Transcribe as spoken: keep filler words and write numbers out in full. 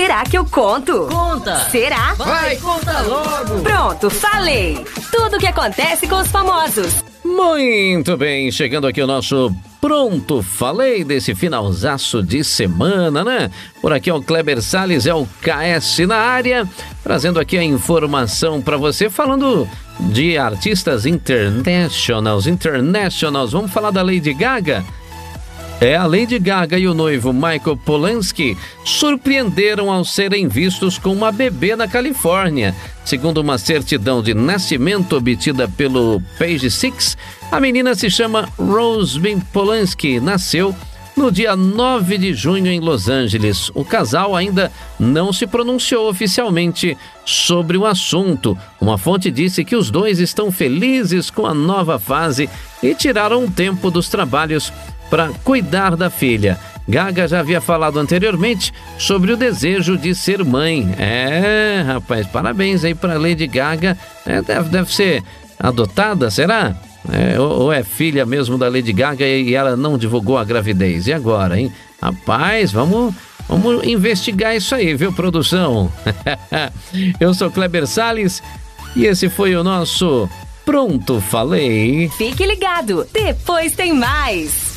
Será que eu conto? Conta! Será? Vai, conta logo! Pronto, falei! Tudo o que acontece com os famosos. Muito bem, chegando aqui o nosso Pronto Falei desse finalzaço de semana, né? Por aqui é o Kleber Salles, é o K S na área, trazendo aqui a informação para você, falando de artistas internationals, internationals. Vamos falar da Lady Gaga? É, a Lady Gaga e o noivo Michael Polanski surpreenderam ao serem vistos com uma bebê na Califórnia. Segundo uma certidão de nascimento obtida pelo Page Six, a menina se chama Rosamund Polanski, nasceu no dia nove de junho em Los Angeles. O casal ainda não se pronunciou oficialmente sobre o assunto. Uma fonte disse que os dois estão felizes com a nova fase e tiraram um tempo dos trabalhos para cuidar da filha. Gaga já havia falado anteriormente sobre o desejo de ser mãe. É, rapaz, parabéns aí para Lady Gaga. É, deve, deve ser adotada, será? É, ou, ou é filha mesmo da Lady Gaga e ela não divulgou a gravidez? E agora, hein? Rapaz, vamos, vamos investigar isso aí, viu, produção? Eu sou Kleber Salles e esse foi o nosso Pronto Falei. Fique ligado, depois tem mais.